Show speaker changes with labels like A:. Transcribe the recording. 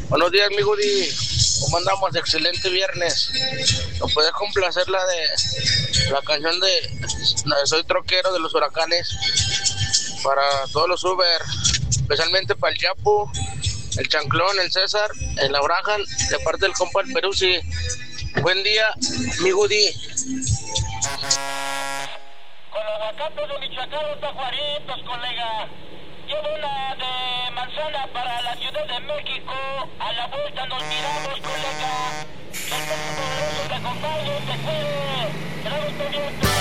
A: Buenos días, mi Gudi. ¿Cómo andamos? Excelente viernes. ¿No puedes complacer la canción de Soy Troquero de los Huracanes para todos los Uber, especialmente para el Chapu, el Chanclón, el César, el Abraham, de parte del compa el Peruzzi? Buen día, mi Gudi.
B: Con los acatos de Michoacán, los tajuaritos, colega. Llevo una de manzana para la Ciudad de México. A la vuelta nos miramos, colega. Que el poderoso te acompañe, te cuide. Que la